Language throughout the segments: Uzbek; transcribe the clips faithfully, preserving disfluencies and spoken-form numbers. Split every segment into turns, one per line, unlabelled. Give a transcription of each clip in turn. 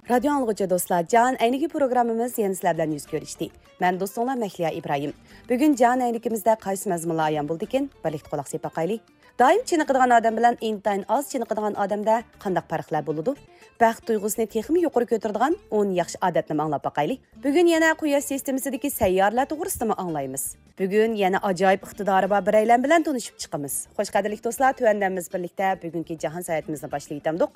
Radyo anlıqıcı dostlar, Can Əyniki programımız yeni sizlərdən yüz görüşdü. Mən dostunlar Məhliya İbrahim. Bugün Can Əynikimizdə qaysı məzmunla ayan buldu ekan, birlikdə qulaq sepaqaylı. Daim çiniqadigan adam bilan intayin az çiniqadigan adamda qandaq farqlar boludu? Bəxt duygusunu texmi yuqori ko'taradigan on yaxshi odatni anglab baqaylı. Bugün yana Quyosh sistemasidagi sayyorlar to'g'risida anglaymiz. Bugün yana ajoyib iqtidori bor bir aylan bilan tanishib chiqamiz. Xo'sh qadrli do'stlar, tuvandamiz birlikda bugungi jahon saytimizni boshlaytamdik.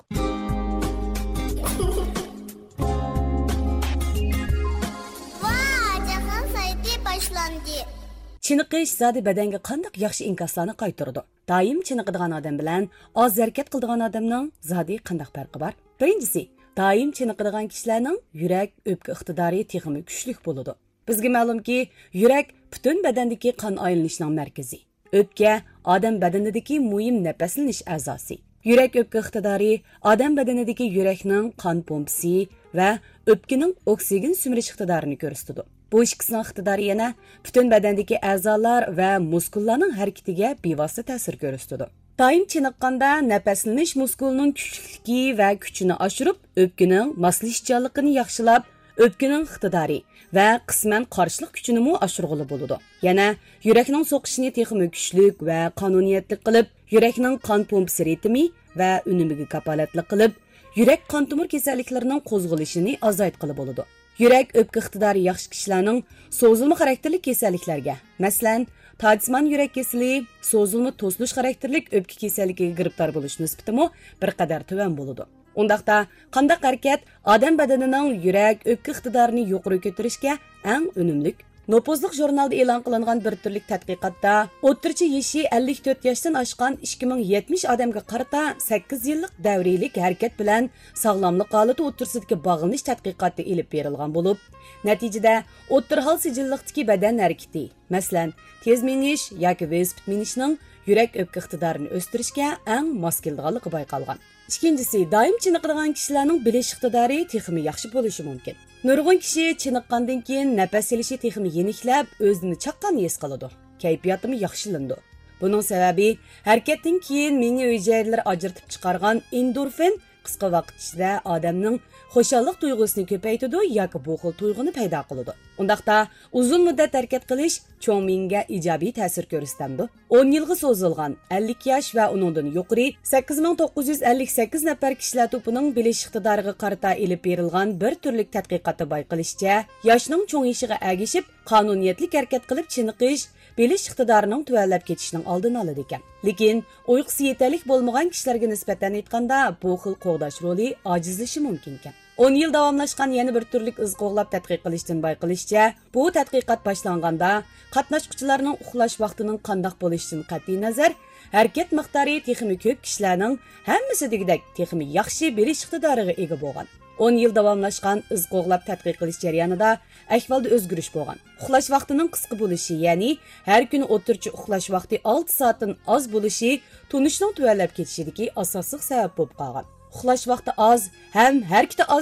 Chiniqish zodi badanga qanday yaxshi inkoslarni qaytaradi. Doim chiniqadigan odam bilan oz harakat qiladigan odamning zodi qanday farqi bor? Birinchisi, doim chiniqadigan kishilarning yurak o'pka iqtidori texmi kuchli bo'ladi. Bizga ma'lumki, yurak butun badandagi qon aylanishining markazi. O'pka odam badanidagi muhim nafaslanish a'zosi. Yurak o'pka iqtidori odam badanidagi yurakning qon pompasi va o'pkaning oksigen sumirish iqtidorini ko'rsatadi. Bu ikkisining iqtidori yana butun badandagi a'zolar va muskullarning harakatiga bevosita ta'sir ko'rsatadi. Doim chiniqqanda nafaslanish muskulining kuchliligi va kuchini oshirib, o'pkaning moslashchanligini yaxshilab, o'pkaning iqtidori va qisman qarshilik kuchini mu oshirg'ili bo'ladi. Yana yurakning so'qishini texmi kuchlik va qonuniyatli qilib, yurakning qon pompasi ritmi va unumiga kapolatli qilib, yurak qon tomir kasalliklarining qo'zg'alishini azaytqili bo'ladi. Yurak o'pka iqtidori yaxshi kishilarning so'zilma xarakterli kasalliklarga, masalan, tajismon yurak kasali, so'zilma to'silish xarakterli o'pka kasalligiga giribtor bo'lish nisbati bir qadar tuvan bo'ladi. Undaqda qanday harakat odam badanining yurak o'pka iqtidorini yuqori ko'tarishga eng unumli? Nopozliq jurnalda e'lon qilingan bir turlik tadqiqotda o'ttirchi yoshi ellik to'rt yoshdan oshgan ikki ming yetmish odamga qarata sakkiz yillik davriylik harakat bilan sog'lomlik holati o'ttirsidagi bog'lanish tadqiqoti elib berilgan bo'lib, natijada o'ttirhal sijilliqdagi badan harakati, masalan, tez minish yoki velosiped minishning yurak o'pka iqtidorini o'stirishga eng mos kelganligi bayqalgan. Ikkinchisi, doim chiniqadigan kishilarning bilish iqtidori texmi yaxshi bo'lishi mumkin. Nurg'un kishi chiniqqandan keyin nafas olishi texmi yeniklab, o'zini chaqqan his qiladi. Kayfiyatimi yaxshilandi. Buning sababi harakatdan keyin miya hujayralari ajratib chiqargan endorfin qisqa vaqt ichida odamning xo'shallik tuyg'usini ko'paytiradi yoki bu xil tuyg'uni paydo qiladi. Undaqda uzun muddat harakat qilish cho'ng miyga ijobiy ta'sir ko'rsatadi. o'n yilga so'zilgan ellik yosh va uningdan yuqori sakkiz ming to'qqiz yuz ellik sakkiz nafar kishilar to'pining bilish iqtidoriga qarata elib berilgan bir turlik tadqiqotda bayqilishicha, yoshning cho'ng'ishiga agishib, qonuniyatli harakat qilib chiniqish bilish iqtidorining tuvanlab ketishining oldini oladi ekan. Lekin uyqusi yetarlik bo'lmagan kishilarga nisbatan aytganda bu xil qo'g'dash roli ojizlashi mumkin ekan. o'n yil davomlashgan yana bir turlik iz qo'g'lab tadqiq qilishdan bayqilishicha, bu tadqiqot boshlanganda qatnashuvchilarning uxlash vaqtining qanday bo'lishidan qat'iy nazar, harakat miqdori texmi ko'p kishilarning hammasidagidek texmi yaxshi bilish iqtidoriga ega bo'lgan. o'n yil davomlashgan iz qo'g'lab tadqiq qilish jarayonida ahvolda o'zgarish bo'lgan. Uxlash vaqtining qisqa bo'lishi, ya'ni har kuni o'tirchi uxlash vaqti olti soatdan oz bo'lishi tunishning tuvanlab ketishidagi asosiy sabab bo'lib qolgan. Uxlash vaqti oz ham harakati oz